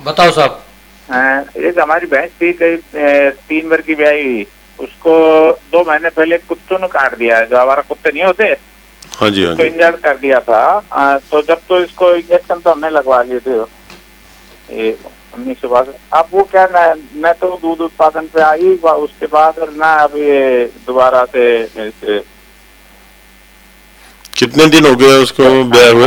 बताओ साहब। एक हमारी भैंस थी कई 3 बार की ब्याई, उसको 2 महीने पहले कुत्तों ने काट दिया है, जो हमारा कुत्ते नहीं होते, हाँ जी, हाँ उसको जी। इंजर्ड कर दिया था। तो जब तो इसको इंजेक्शन तो हमने लगवा लिए थे ये 19 से। अब वो क्या न तो दूध उत्पादन पे आई उसके बाद, और ना अब ये दोबारा से कितने दिन हो गए उसको ब्याह हुए?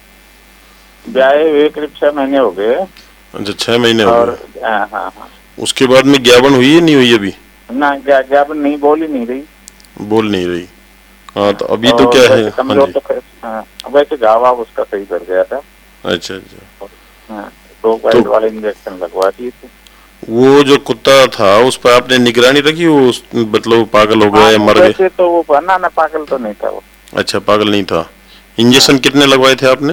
ब्याहे हुए करीब 6 महीने हो गए। अच्छा, 6 महीने हो और गए। हाँ हाँ हाँ। उसके बाद में ज्ञापन हुई है नहीं हुई अभी? ना ज्ञापन नहीं, बोल ही नहीं रही। बोल नहीं रही। हाँ, तो अभी तो और क्या है? वैसे हाँ कमजोर जी। तो हाँ, वैसे घाव उसका सही कर गया था। अच्छा अच्छा। हाँ, 2 तो पॉइंट वाले इंजेक्शन लगवा दिए थे। वो जो कुत्ता था उस पर आपने निगरानी रखी? वो मतलब पागल हो गया हाँ, या मर गया? वैसे तो वो ना पागल तो नहीं था वो। अच्छा, पागल नहीं था। इंजेक्शन कितने लगवाए थे आपने?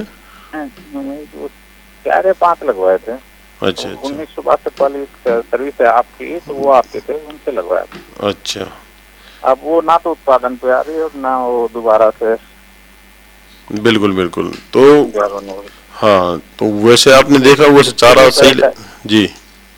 वो 4 या 5 लगवाए थे। अच्छा अच्छा। 1962 वाली सर्विस है आपकी, तो वो आपके थे, उनसे लगवाया था। अच्छा, अब वो ना तो उत्पादन पे आ रही है और ना वो दोबारा से बिल्कुल बिल्कुल। तो ज्ञापन हो रही। हाँ, तो वैसे आपने देखा वैसे उसके लिए चारा तो सही ऐसा, जी,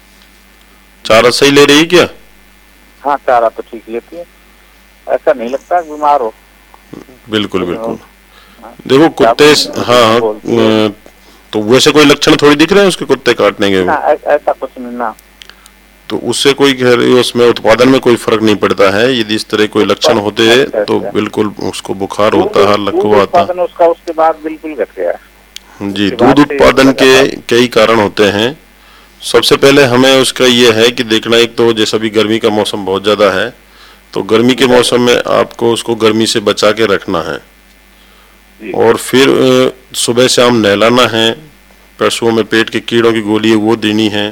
चारा सही ले रही क्या? हाँ चारा तो ठीक लेती है, ऐसा नहीं लगता बीमार हो। बिल्कुल बिल्कुल। हाँ, देखो कुत्ते, हाँ हाँ, बोलती है तो वैसे कोई लक्षण थोड़ी दिख रहे हैं उसके कुत्ते काटने के? ना, ऐसा कुछ नहीं ना। तो उससे कोई उसमें उत्पादन में कोई फर्क नहीं पड़ता है। यदि इस तरह कोई लक्षण होते हैं अच्छा तो अच्छा। बिल्कुल उसको बुखार दूध होता है, दूध लकवा आता उत्पादन उसका उसके बाद बिल्कुल घट गया। जी। उसके बाद दूध से उत्पादन के लगातार कई कारण होते हैं। सबसे पहले हमें उसका ये है कि देखना, एक तो जैसा भी गर्मी का मौसम बहुत ज्यादा है, तो गर्मी के मौसम में आपको उसको गर्मी से बचा के रखना है। जी। और फिर सुबह शाम नहलाना है। पशुओं में पेट के कीड़ों की गोली है वो देनी है।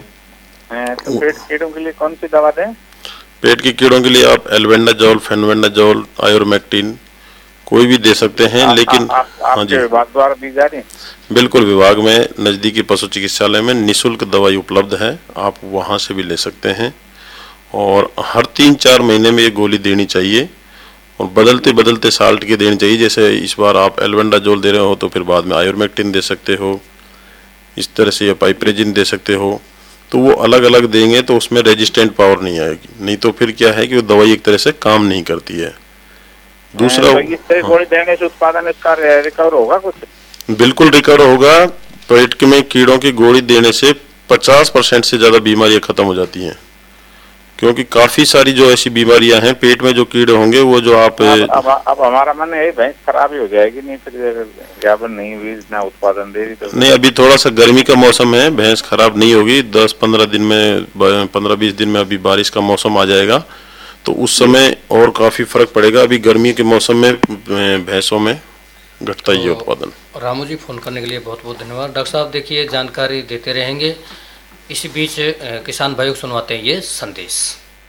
तो पेट कीड़ों के लिए कौन सी दवा दें? पेट के कीड़ों के लिए आप एल्बेंडाजोल, फेनबेंडाजोल, आयोरमेक्टिन कोई भी दे सकते हैं, लेकिन हाँ आपके जी, विभाग द्वारा दी जा रही? बिल्कुल। विभाग में नज़दीकी पशु चिकित्सालय में निशुल्क दवाई उपलब्ध है, आप वहाँ से भी ले सकते हैं। और हर 3-4 महीने में ये गोली देनी चाहिए, और बदलते बदलते साल्ट की देनी चाहिए। जैसे इस बार आप एल्बेंडाजोल दे रहे हो तो फिर बाद में आयोरमेक्टिन दे सकते हो, इस तरह से, या पाइपरेजिन दे सकते हो। तो वो अलग अलग देंगे तो उसमें रेजिस्टेंट पावर नहीं आएगी, नहीं तो फिर क्या है कि वो दवाई एक तरह से काम नहीं करती है। दूसरा, तो इस तरह गोली देने से उत्पादन इसका रिकवर होगा कुछ? बिल्कुल रिकवर होगा। पेट में कीड़ों की गोली देने से 50% से ज्यादा बीमारियां खत्म हो जाती हैं, क्योंकि काफी सारी जो ऐसी बीमारियां हैं पेट में, जो कीड़े होंगे वो जो आप अब हमारा मन है भैंस खराब ही हो जाएगी, नहीं फिर ज्ञापन नहीं हुई ना उत्पादन दे रही तो। नहीं, अभी थोड़ा सा गर्मी का मौसम है, भैंस खराब नहीं होगी। 10-15 दिन में, 15-20 दिन में अभी बारिश का मौसम आ जाएगा, तो उस समय और काफी फर्क पड़ेगा। अभी गर्मी के मौसम में भैंसों में घटता ही है उत्पादन। रामू जी, फोन करने के लिए बहुत बहुत धन्यवाद। डॉक्टर साहब देखिए, जानकारी देते रहेंगे। इसी बीच किसान भाइयों को सुनवाते हैं ये संदेश।